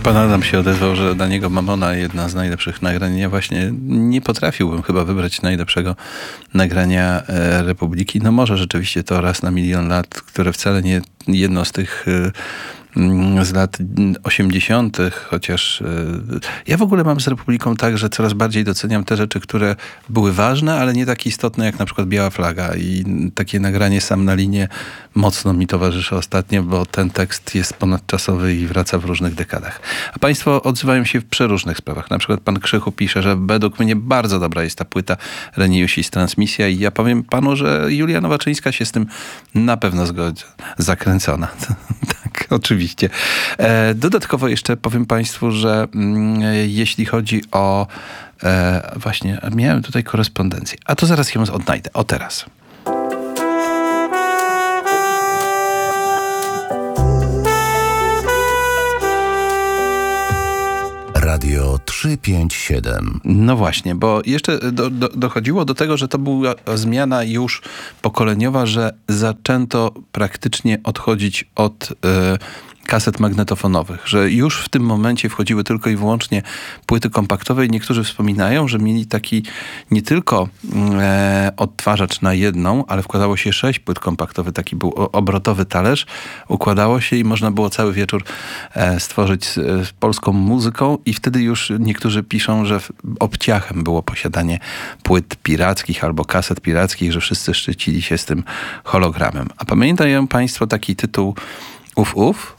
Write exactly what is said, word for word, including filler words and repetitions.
Pan Adam się odezwał, że dla niego Mamona jedna z najlepszych nagrań. Ja właśnie nie potrafiłbym chyba wybrać najlepszego nagrania e, Republiki. No może rzeczywiście to Raz na milion lat, które wcale nie jedno z tych e, z lat osiemdziesiątych, chociaż ja w ogóle mam z Republiką tak, że coraz bardziej doceniam te rzeczy, które były ważne, ale nie tak istotne jak na przykład Biała Flaga, i takie nagranie Sam na linie mocno mi towarzyszy ostatnio, bo ten tekst jest ponadczasowy i wraca w różnych dekadach. A państwo odzywają się w przeróżnych sprawach. Na przykład pan Krzychu pisze, że według mnie bardzo dobra jest ta płyta Reniusis Transmisja, i ja powiem panu, że Julia Nowaczyńska się z tym na pewno zgodzi. Zakręcona. Tak, oczywiście. E, dodatkowo jeszcze powiem państwu, że mm, jeśli chodzi o e, właśnie, miałem tutaj korespondencję, a to zaraz ją odnajdę. O, teraz. Radio trzysta pięćdziesiąt siedem. No właśnie, bo jeszcze do, do, dochodziło do tego, że to była zmiana już pokoleniowa, że zaczęto praktycznie odchodzić od e, kaset magnetofonowych, że już w tym momencie wchodziły tylko i wyłącznie płyty kompaktowe, i niektórzy wspominają, że mieli taki nie tylko e, odtwarzacz na jedną, ale wkładało się sześć płyt kompaktowych, taki był obrotowy talerz, układało się i można było cały wieczór e, stworzyć z, z polską muzyką, i wtedy już niektórzy piszą, że obciachem było posiadanie płyt pirackich albo kaset pirackich, że wszyscy szczycili się z tym hologramem. A pamiętają państwo taki tytuł Uf Uf?